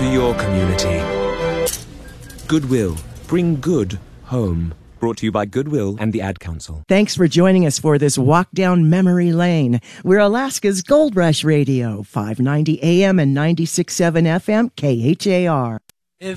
to your community. Goodwill. Bring good home. Brought to you by Goodwill and the Ad Council. Thanks for joining us for this walk down memory lane. We're Alaska's Gold Rush Radio, 590 AM and 96.7 FM, KHAR.